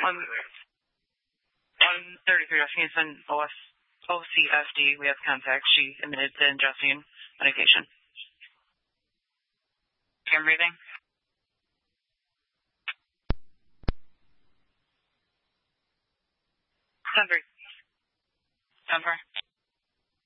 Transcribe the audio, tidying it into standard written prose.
133 Houston OCFD. We have contact. She admitted to ingesting medication. I'm breathing. Denver. Denver.